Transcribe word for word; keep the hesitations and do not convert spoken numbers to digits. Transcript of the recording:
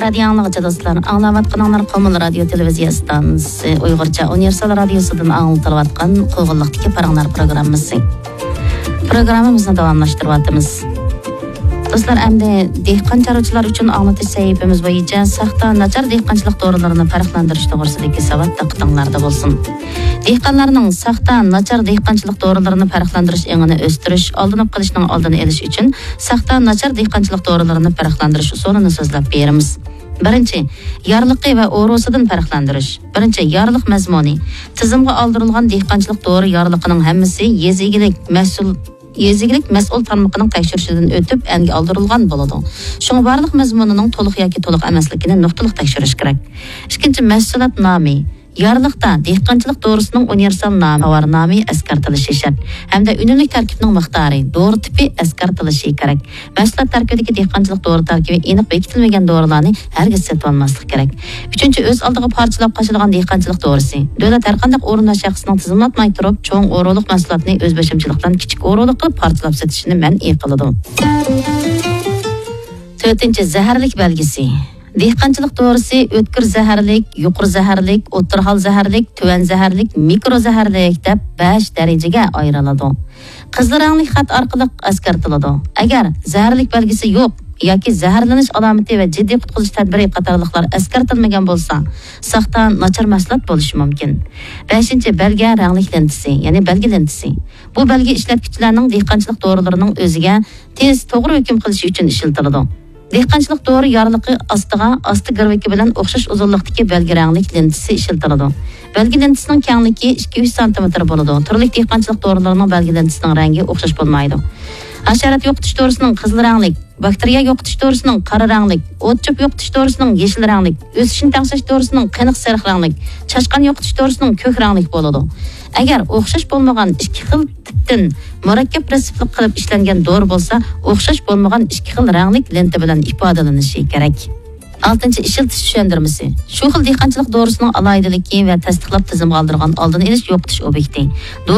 Radio anlıqçı dostlar, anlavatqanlar Qomul radio televiziya stansiyasi Uyg'urcha universal radiosidan anlatılayotgan Qo'g'illiqdagi paranglar programmasi. Programmamizni davomlashtiryapmiz. Dostlar, endi dehqon chorvachilar uchun anglatish sahifamiz bo'yicha saxta nachar dehqonchilik to'g'rilarini farqlantirish to'g'risidagi savat diqqatinglarda bo'lsin. Dehqonlarning saxta nachar dehqonchilik to'g'rilarini farqlantirish engini o'stirish, oldinib qilishning oldini olish uchun saxta nachar dehqonchilik to'g'rilarini farqlantirish usulini so'zlab beramiz. Birinchi, yarliqi va o'rosidan farqlantirish. Birinchi, yarliq mazmuni. Tizimga oldirilgan dehqonchilik to'g'ri yarliqining hammasi yezigilik mas'ul Yezigilik mas'ul tarmoqining tekshirishidan o'tib, anga oldirilgan bo'ladi. Shunga barliq mazmunining to'liq yoki to'liq emasligini nuqtaliq tekshirish kerak. Ikkinchi, mas'uliyat nomi. Yarliqda dehqonchilik to'g'risining universal nomi, tovar nomi eskartilishi shart. Hamda unumli tarkibning miqdori, to'g'ri tipi eskartilishi kerak. Mahsulot tarkibidagi dehqonchilik to'g'ri tarkibi aniq bekitilmagan to'g'rilarni hargiz sotib olmaslik kerak. Uchinchi, o'z oldiga parchalab qo'shilgan dehqonchilik to'g'risi. Davlat har qanday o'rin va shaxsning tizimlatmay turib, cho'ng o'roqliq mahsulotni o'z boshimchilikdan kichik o'roqliq qilib parchalab sotishini man'iy qiladi. To'rtinchi, zaharlik belgisi. Dehqonchilik to'g'risi o'tkir zaharlik, yuqori zaharlik, o'rtahol zaharlik, tuvan zaharlik, mikro zaharlik deb besh darajaga ayriladi. Qizil rangli xat orqali eskartiladi. Agar zaharlik belgisi yo'q yoki zaharlanish alomati va jiddiy qutqizish tadbiri qatorliqlar eskartilmagan bo'lsa, saxta nachar mahsulot bo'lishi mumkin. beshinchi, belgi rangli lentasi, ya'ni belgi lentasi. Bu belgi ishlatuvchilarning dehqonchilik to'g'rilarining o'ziga tez to'g'ri hukm qilishi uchun ishlatiladi. Dehqonchilik to'g'ri yorliqi ostiga osti girviki bilan o'xshash uzunlikdagi belgi rangli lentasi ishlatiladi. Belgi lentasining kengligi ikki uch santimetr bo'ladi. Turli dehqonchilik to'g'rilarining belgi lentasining rangi o'xshash bo'lmaydi. Hasharot yo'qotish to'g'risining qizil rangli, bakteriya yo'qotish to'g'risining qora rangli, o't-cho'p yo'qotish to'g'risining yeshil rangli, o'sishni taqsash to'g'risining qiniq sariq rangli, chashqan yo'qotish to'g'risining ko'k rangli bo'ladi. Agar o'xshash bo'lmagan ikki xil tipdan murakkab reseptlik qilib ishlangan dori bo'lsa, o'xshash bo'lmagan ikki xil rangli lenta bilan ifodalanishi kerak. oltinchi, ishiltish tushuntirmasi. Shu xil dehqonchilik dorisining alohidaligi va tasdiqlab tizimga oldirgan oldini olish yo'qotish obyekti.